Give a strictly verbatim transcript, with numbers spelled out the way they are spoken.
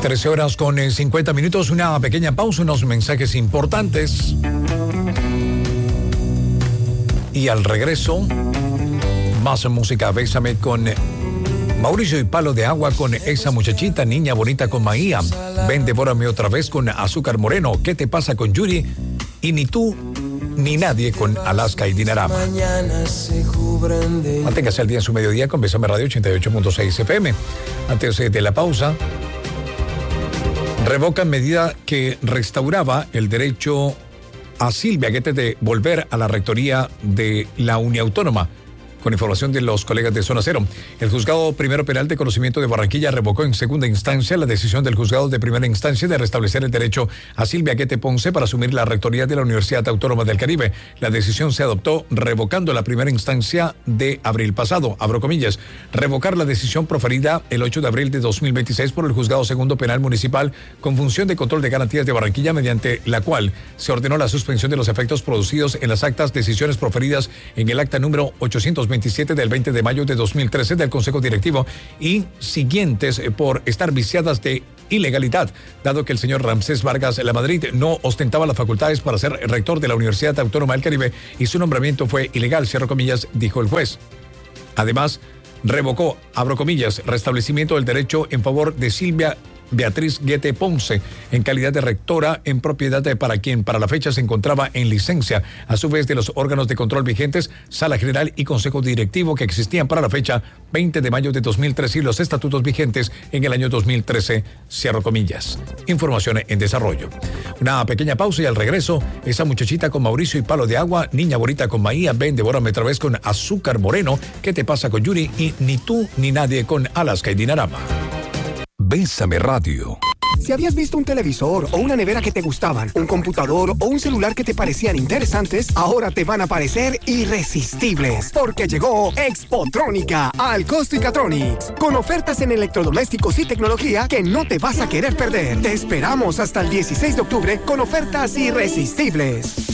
trece horas con cincuenta minutos, una pequeña pausa, unos mensajes importantes. Y al regreso, más música. Bésame con Mauricio y Palo de Agua, con Esa Muchachita, Niña Bonita con Maía. Ven, devórame otra vez con Azúcar Moreno. ¿Qué te pasa con Yuri? Y Ni tú ni nadie con Alaska y Dinarama. Manténgase al día en su mediodía con Bésame Radio ochenta y ocho punto seis F M. Antes de la pausa, revocan medida que restauraba el derecho a Silvia Guete de volver a la rectoría de la Uniautónoma. Con información de los colegas de Zona Cero, el Juzgado Primero Penal de Conocimiento de Barranquilla revocó en segunda instancia la decisión del Juzgado de Primera Instancia de restablecer el derecho a Silvia Guete Ponce para asumir la rectoría de la Universidad Autónoma del Caribe. La decisión se adoptó revocando la primera instancia de abril pasado, abro comillas, revocar la decisión proferida el ocho de abril de dos mil veintiséis por el Juzgado Segundo Penal Municipal con función de control de garantías de Barranquilla, mediante la cual se ordenó la suspensión de los efectos producidos en las actas, decisiones proferidas en el acta número ochocientos veintisiete del veinte de mayo de dos mil trece del Consejo Directivo y siguientes por estar viciadas de ilegalidad, dado que el señor Ramsés Vargas Lamadrid no ostentaba las facultades para ser rector de la Universidad Autónoma del Caribe y su nombramiento fue ilegal, cierro comillas, dijo el juez. Además, revocó, abro comillas, restablecimiento del derecho en favor de Silvia Beatriz Guete Ponce en calidad de rectora en propiedad de para quien para la fecha se encontraba en licencia, a su vez de los órganos de control vigentes, Sala General y Consejo Directivo que existían para la fecha veinte de mayo de dos mil trece y los estatutos vigentes en el año dos mil trece, cierro comillas. Información en desarrollo. Una pequeña pausa y al regreso, Esa Muchachita con Mauricio y Palo de Agua, Niña Bonita con Maía, Ven, devórame otra vez con Azúcar Moreno, ¿Qué te pasa con Yuri? Y Ni tú ni nadie con Alaska y Dinarama. Bésame Radio. Si habías visto un televisor o una nevera que te gustaban, un computador o un celular que te parecían interesantes, ahora te van a parecer irresistibles, porque llegó Expotrónica al Costicatronics, con ofertas en electrodomésticos y tecnología que no te vas a querer perder. Te esperamos hasta el dieciséis de octubre con ofertas irresistibles.